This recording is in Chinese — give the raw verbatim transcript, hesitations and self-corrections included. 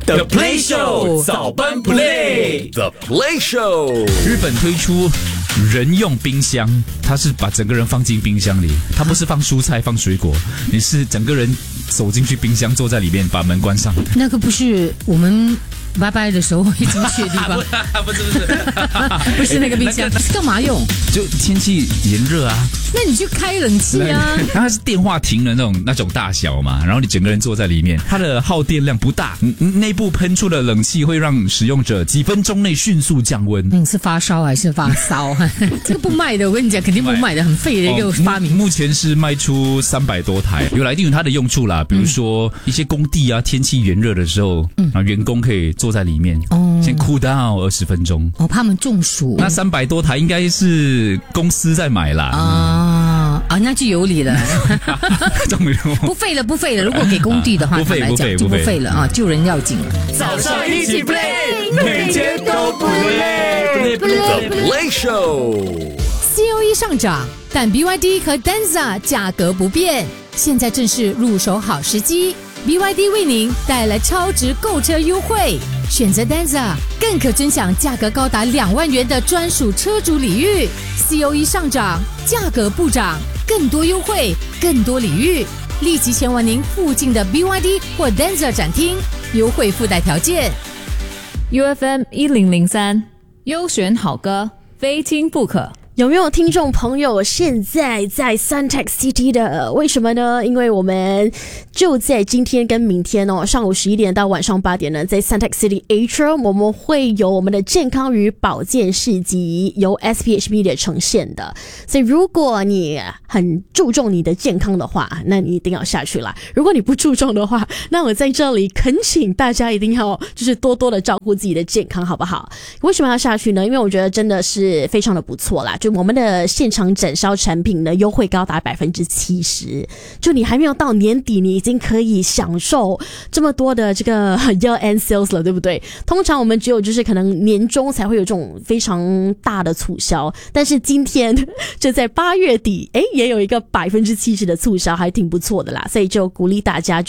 The Play Show 早班 Play The Play Show 日本推出人用冰箱，它是把整个人放进冰箱里，它不是放蔬菜放水果，你是整个人走进去冰箱，坐在里面，把门关上。 那个不是我们拜拜的时候会进去的地方不是不是不是那个冰箱，干嘛用？ 就天气炎热啊， 那你就开冷气啊。 然后它是电话亭的那种那种大小嘛，然后你整个人坐在里面，它的耗电量不大，内部喷出的冷气会让使用者几分钟内迅速降温。 你是发烧还是发骚？这个不卖的，我跟你讲，肯定不卖的，很废的一个发明。 哦、目, 目前是卖出三百多台，有来定有它的用处啦，比如说一些工地啊，天气炎热的时候，嗯，然后员工可以坐在里面，哦，先 cool down 二十分钟。 哦，怕他们中暑。 那三百多台应该是公司在买啦。 啊、啊，那就有理了。不废了，不废了。如果给工地的话， 不废不废就不废了啊，救人要紧了。 早上一起 play， 每天都不累。 The Play Show。C O E 上涨，但 B Y D 和 Denza 价格不变，现在正是入手好时机。B Y D 为您带来超值购车优惠，选择 Denza 更可尊享价格高达两万元的专属车主礼遇。C O E 上涨，价格不涨，更多优惠，更多礼遇，立即前往您附近的 B Y D 或 Denza 展厅，优惠附带条件。 U F M 一零零三，优选好歌，非听不可。 有没有听众朋友现在在 Suntec City 的？为什么呢？因为我们就在今天跟明天哦，上午十一点到晚上八点呢，在 Suntec City Atrium 我们会有我们的健康与保健市集，由 S P H Media 呈现的。所以如果你很注重你的健康的话，那你一定要下去啦。如果你不注重的话，那我在这里恳请大家一定要就是多多的照顾自己的健康，好不好？为什么要下去呢？因为我觉得真的是非常的不错啦。就我们的现场展销产品呢，优惠高达 百分之七十， 就你还没有到年底，你已经可以享受这么多的这个 year end sales 了，对不对？通常我们只有就是可能年终才会有这种非常大的促销，但是今天就在八月底，诶，也有一个 百分之七十 的促销，还挺不错的啦，所以就鼓励大家